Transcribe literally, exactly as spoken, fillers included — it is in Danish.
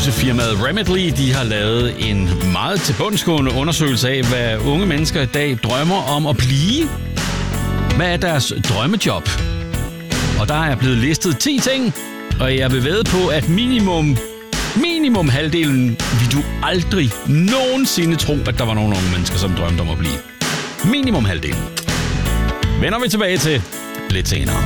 Analysefirmaet Remitly, de har lavet en meget tilbundsgående undersøgelse af, hvad unge mennesker i dag drømmer om at blive. Hvad er deres drømmejob? Og der er blevet listet ti ting, og jeg vil vædde på, at minimum, minimum halvdelen vil du aldrig nogensinde tro, at der var nogle unge mennesker, som drømte om at blive. Minimum halvdelen. Vender vi tilbage til lidt senere.